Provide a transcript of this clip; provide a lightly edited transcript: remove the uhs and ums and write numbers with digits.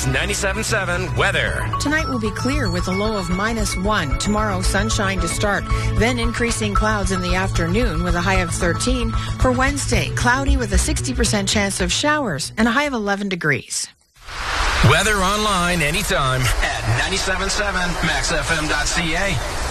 97.7 weather. Tonight will be clear with a low of -1. Tomorrow, sunshine to start, then increasing clouds in the afternoon with a high of 13. For Wednesday, cloudy with a 60% chance of showers and a high of 11 degrees. Weather online anytime at 97.7 maxfm.ca.